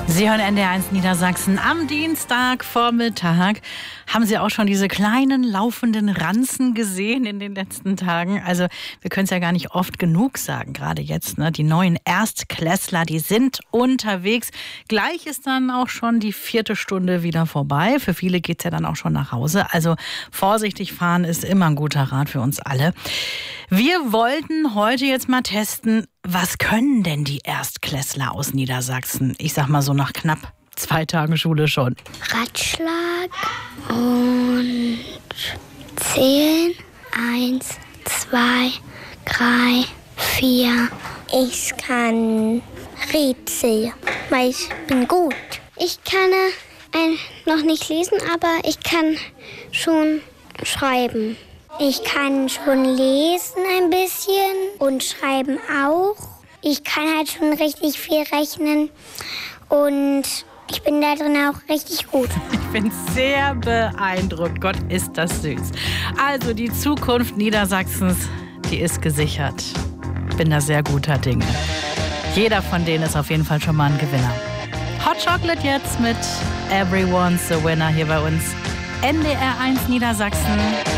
Sie hören NDR1 Niedersachsen. Am Dienstagvormittag haben Sie auch schon diese kleinen laufenden Ranzen gesehen in den letzten Tagen. Also wir können es ja gar nicht oft genug sagen, gerade jetzt. Ne? Die neuen Erstklässler, die sind unterwegs. Gleich ist dann auch schon die 4. Stunde wieder vorbei. Für viele geht es ja dann auch schon nach Hause. Also vorsichtig fahren ist immer ein guter Rat für uns alle. Wir wollten heute jetzt mal testen, was können denn die Erstklässler aus Niedersachsen? Ich sag mal so nach knapp 2 Tagen Schule schon. Ratschlag und zählen. 1, 2, 3, 4. Ich kann Rätsel, weil ich bin gut. Ich kann noch nicht lesen, aber ich kann schon schreiben. Ich kann schon lesen ein bisschen und schreiben auch. Ich kann halt schon richtig viel rechnen und ich bin da drin auch richtig gut. Ich bin sehr beeindruckt. Gott, ist das süß. Also die Zukunft Niedersachsens, die ist gesichert. Ich bin da sehr guter Dinge. Jeder von denen ist auf jeden Fall schon mal ein Gewinner. Hot Chocolate jetzt mit Everyone's a Winner hier bei uns. NDR1 Niedersachsen.